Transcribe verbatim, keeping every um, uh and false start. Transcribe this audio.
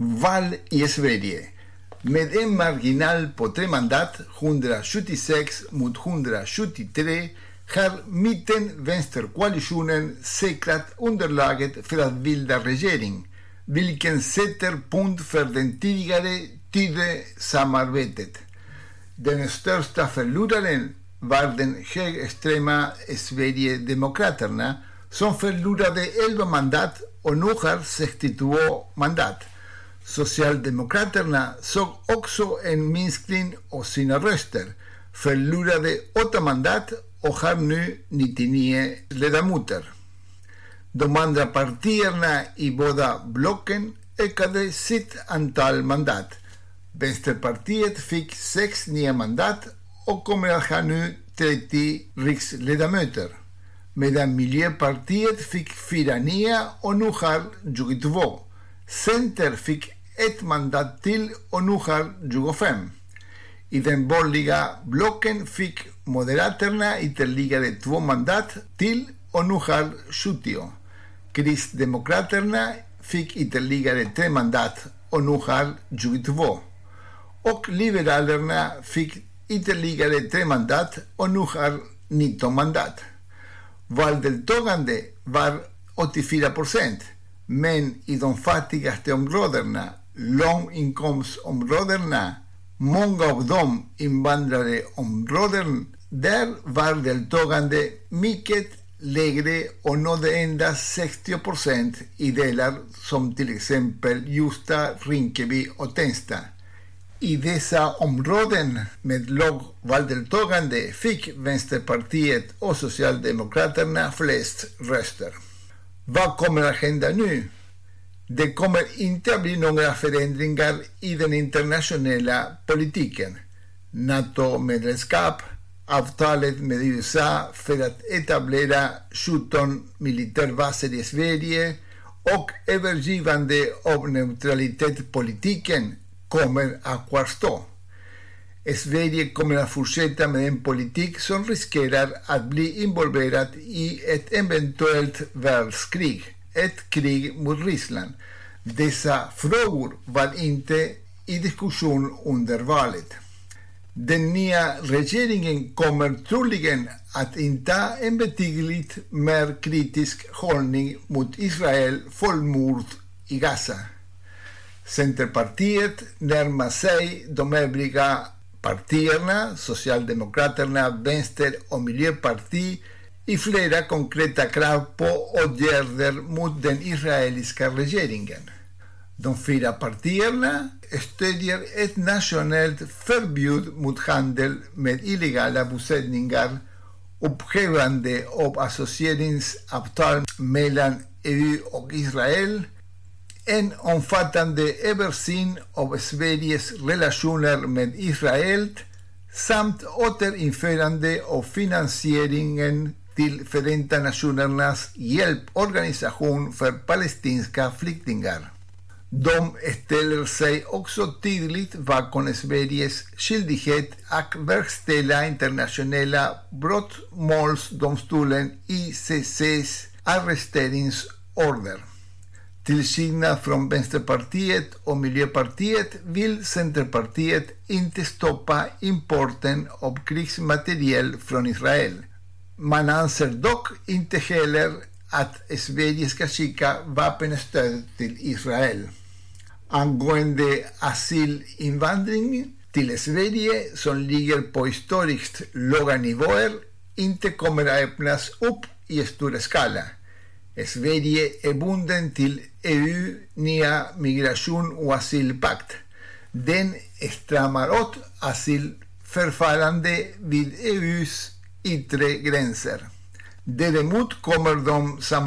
Val i Sverige. Med en marginal på tre mandat, etthundrasjuttiosex mot etthundrasjuttiotre, har mitten-vänsterkoalitionen säkrat underlaget för att bilda regering, vilken sätter punkt för den tidigare Tidö-samarbetet. Den största förloraren var den högerextrema Sverigedemokraterna, som förlorade elva mandat och nu har sextiotvå mandat. Socialdemokraterna såg också en minskning av sina röster, förlorade åtta mandat och har nu nittionio ledamöter. De andra partierna i båda blocken ökade sitt antal mandat. Vänsterpartiet fick sex nya mandat och kommer att ha nu trettio riksledamöter, medan Miljöpartiet fick fyra nya och nu har tjugotvå. Center fick ett mandat till och nu har tjugofem. I den borgerliga blocken fick Moderaterna ytterligare två mandat till och nu har sjuttio. Kristdemokraterna fick ytterligare tre mandat och nu har tjugotvå. Och Liberalerna fick ytterligare tre mandat och nu har nitton mandat. Valdeltagande var åttiofyra procent, men i de fattigaste områdena, låginkomstområdena, många av de invandrare områden, där var deltagande mycket lägre och nådde endast sextio procent i delar som till exempel Justa, Rinkeby och Tensta. I dessa områden med låg valdeltagande fick Vänsterpartiet och Socialdemokraterna flest röster. Vad kommer att hända nu? Det kommer inte att bli några förändringar i den internationella politiken. NATO-medlemskap, avtalet med U S A för att etablera sjutton militärbaser i Sverige och övergivande av neutralitetspolitiken kommer att kvarstå. Sverige kommer att fortsätta med en politik som riskerar att bli involverad i ett eventuellt världskrig, ett krig mot Ryssland. Dessa frågor var inte i diskussion under valet. Den nya regeringen kommer troligen att inta en betydligt mer kritisk hållning mot Israel folkmord i Gaza. Centerpartiet närmar sig de övriga partierna, Socialdemokraterna, Vänster och Miljöpartiet, i flera konkreta krav på åtgärder mot den israeliska regeringen. De fyra partierna stödjer ett nationellt förbud mot handel med illegala bosättningar, upphävande av associeringsavtal mellan E U och Israel, en omfattande översyn av Sveriges relationer med Israel samt återinförande av finansieringen till Förenta Nationernas hjälporganisation för palestinska flyktingar. De ställer sig också tydligt bakom Sveriges skyldighet att verkställa internationella brottmålsdomstolen I C C:s arresteringsorder. Till skillnad från Vänsterpartiet och Miljöpartiet vill Centerpartiet inte stoppa importen av krigsmateriel från Israel. Man anser dock inte heller att Sverige ska skicka vapenstöd till Israel. Angående asylinvandring till Sverige, som ligger på historiskt låga nivåer, inte kommer att öppnas upp i stor skala. Sverige är bunden till E U nya migration- och asylpakt. Den stramar åt asylförfarande vid E U:s yttre gränser. Däremot kommer de